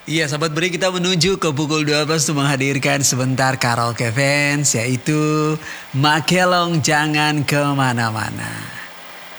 Iya sahabat beri kita menuju ke pukul 12 untuk menghadirkan sebentar karaoke fans yaitu Makelong Jangan Kemana-Mana.